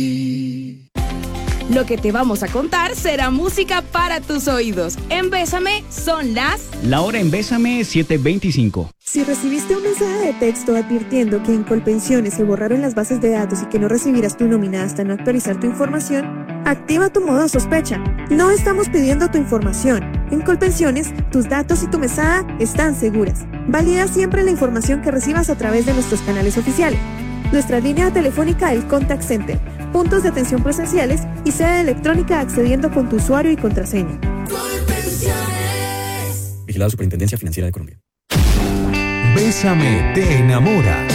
Lo que te vamos a contar será música para tus oídos. En Bésame son las... La hora en Bésame 7:25. Si recibiste un mensaje de texto advirtiendo que en Colpensiones se borraron las bases de datos y que no recibirás tu nómina hasta no actualizar tu información, activa tu modo sospecha. No estamos pidiendo tu información. En Colpensiones, tus datos y tu mesada están seguras. Valida siempre la información que recibas a través de nuestros canales oficiales. Nuestra línea telefónica, el Contact Center, puntos de atención presenciales y sede electrónica accediendo con tu usuario y contraseña. Vigilado Superintendencia Financiera de Colombia. Bésame te enamora.